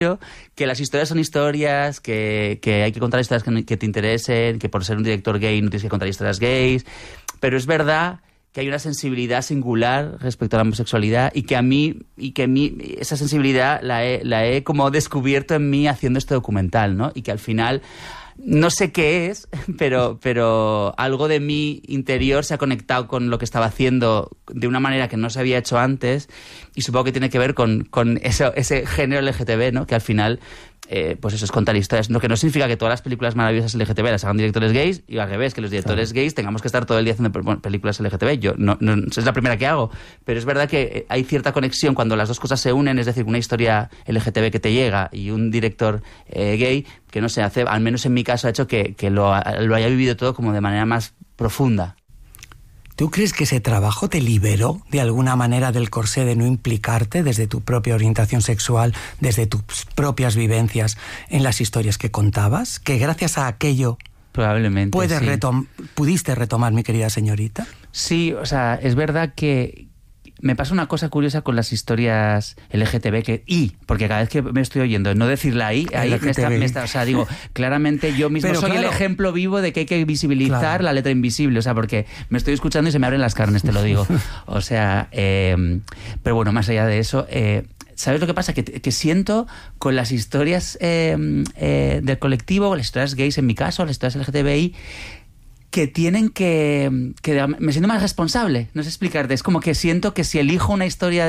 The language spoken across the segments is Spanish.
creo que las historias son historias, que hay que contar historias que te interesen, que por ser un director gay no tienes que contar historias gays, pero es verdad que hay una sensibilidad singular respecto a la homosexualidad y que a mí esa sensibilidad la he como descubierto en mí haciendo este documental, ¿no? Y que al final no sé qué es, pero algo de mi interior se ha conectado con lo que estaba haciendo de una manera que no se había hecho antes, y supongo que tiene que ver con ese género LGTB, ¿no? Que al final pues eso es contar historias, lo que no significa que todas las películas maravillosas LGTB las hagan directores gays, y al revés, que los directores gays tengamos que estar todo el día haciendo películas LGTB. Yo no es la primera que hago, pero es verdad que hay cierta conexión cuando las dos cosas se unen, es decir, una historia LGTB que te llega y un director gay que no se hace, al menos en mi caso, ha hecho que lo haya vivido todo como de manera más profunda. ¿Tú crees que ese trabajo te liberó de alguna manera del corsé de no implicarte desde tu propia orientación sexual, desde tus propias vivencias en las historias que contabas? ¿Que gracias a aquello probablemente pudiste retomar, mi querida señorita? Sí, o sea, es verdad que me pasa una cosa curiosa con las historias LGTB porque cada vez que me estoy oyendo no decir la I, ahí me está, o sea, digo, claramente yo mismo soy el ejemplo vivo de que hay que visibilizar la letra invisible, o sea, porque me estoy escuchando y se me abren las carnes, te lo digo. O sea, pero bueno, más allá de eso, ¿sabes lo que pasa? Que siento con las historias del colectivo, las historias gays en mi caso, las historias LGTBI, que tienen que me siento más responsable, no sé explicarte, es como que siento que si elijo una historia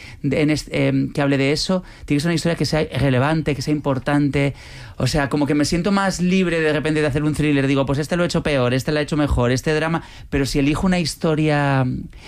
que hable de eso, tiene que ser una historia que sea relevante, que sea importante, o sea, como que me siento más libre de repente de hacer un thriller, digo, pues este lo he hecho peor, este lo he hecho mejor, este drama, pero si elijo una historia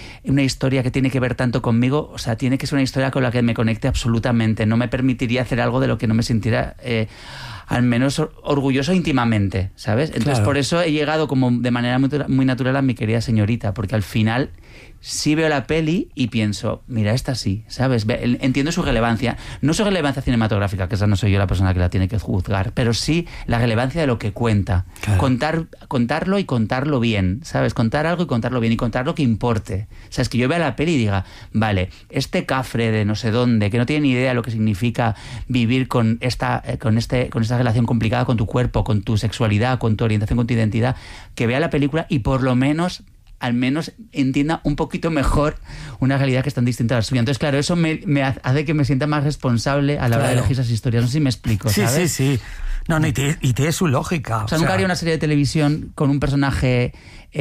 que tiene que ver tanto conmigo, o sea, tiene que ser una historia con la que me conecte absolutamente, no me permitiría hacer algo de lo que no me sintiera al menos orgulloso íntimamente, ¿sabes? Entonces, por eso he llegado como de manera muy natural a mi querida señorita, porque al final sí veo la peli y pienso, mira, esta sí, ¿sabes? Entiendo su relevancia, no su relevancia cinematográfica, que esa no soy yo la persona que la tiene que juzgar, pero sí la relevancia de lo que cuenta. Claro. Contarlo y contarlo bien, ¿sabes? Contar algo y contarlo bien y contar lo que importe. O sea, es que yo vea la peli y diga, vale, este cafre de no sé dónde, que no tiene ni idea de lo que significa vivir con esta relación complicada con tu cuerpo, con tu sexualidad, con tu orientación, con tu identidad, que vea la película y por lo menos al menos entienda un poquito mejor una realidad que es tan distinta a la suya. Entonces, claro, eso me hace que me sienta más responsable a la hora de elegir esas historias. No sé si me explico, ¿sabes? Sí. No, y tiene su lógica. O sea, nunca haría una serie de televisión con un personaje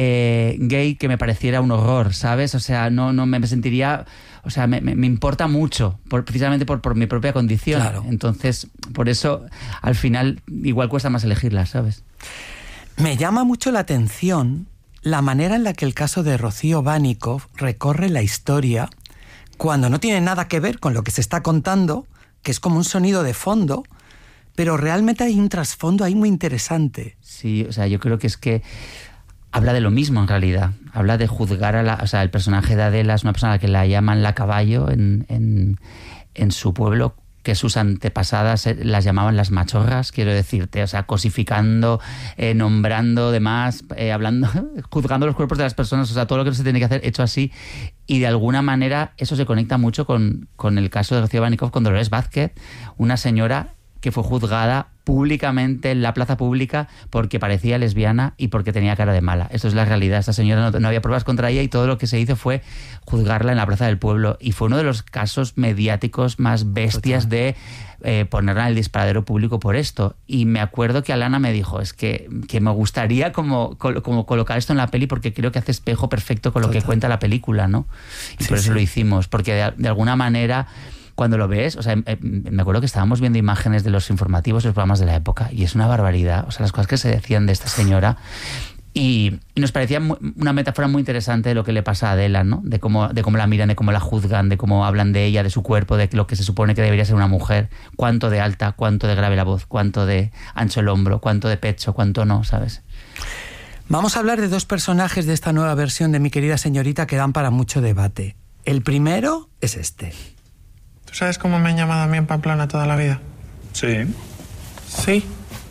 gay que me pareciera un horror, ¿sabes? O sea, no me sentiría... O sea, me importa mucho, precisamente por mi propia condición. Claro. Entonces, por eso, al final, igual cuesta más elegirlas, ¿sabes? Me llama mucho la atención la manera en la que el caso de Rocío Vanikov recorre la historia cuando no tiene nada que ver con lo que se está contando, que es como un sonido de fondo, pero realmente hay un trasfondo ahí muy interesante. Sí, o sea, yo creo que es que habla de lo mismo en realidad. Habla de juzgar o sea, el personaje de Adela es una persona a la que la llaman la caballo en su pueblo, que sus antepasadas las llamaban las machorras, quiero decirte, o sea, cosificando, nombrando demás, hablando, juzgando los cuerpos de las personas, o sea, todo lo que se tiene que hacer hecho así, y de alguna manera eso se conecta mucho con el caso de Rocío Vanikov, con Dolores Vázquez, una señora que fue juzgada públicamente en la plaza pública porque parecía lesbiana y porque tenía cara de mala. Esto es la realidad. Esta señora no había pruebas contra ella y todo lo que se hizo fue juzgarla en la plaza del pueblo. Y fue uno de los casos mediáticos más bestias de ponerla en el disparadero público por esto. Y me acuerdo que Alana me dijo, es que me gustaría como colocar esto en la peli porque creo que hace espejo perfecto con lo que cuenta la película, ¿no? Y por eso lo hicimos, porque de alguna manera... Cuando lo ves, o sea, me acuerdo que estábamos viendo imágenes de los informativos, de los programas de la época, y es una barbaridad, o sea, las cosas que se decían de esta señora, y nos parecía una metáfora muy interesante de lo que le pasa a Adela, ¿no? De cómo la miran, de cómo la juzgan, de cómo hablan de ella, de su cuerpo, de lo que se supone que debería ser una mujer, cuánto de alta, cuánto de grave la voz, cuánto de ancho el hombro, cuánto de pecho, cuánto no, ¿sabes? Vamos a hablar de dos personajes de esta nueva versión de Mi querida señorita que dan para mucho debate. El primero es este. ¿Tú sabes cómo me han llamado a mí en Pamplona toda la vida? Sí. ¿Sí?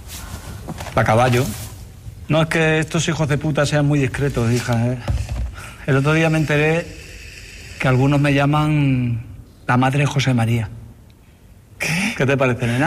La caballo. No es que estos hijos de puta sean muy discretos, hija. El otro día me enteré que algunos me llaman la madre de José María. ¿Qué? ¿Qué te parece, nena?